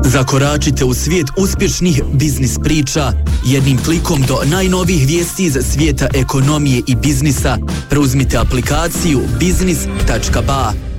Zakoračite u svijet uspješnih biznis priča jednim klikom do najnovijih vijesti iz svijeta ekonomije i biznisa. Preuzmite aplikaciju biznis.ba.